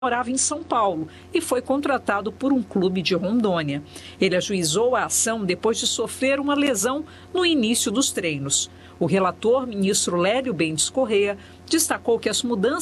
morava em São Paulo e foi contratado por um clube de Rondônia. Ele ajuizou a ação depois de sofrer uma lesão no início dos treinos. O relator, ministro Lélio Bentes Corrêa, destacou que as mudanças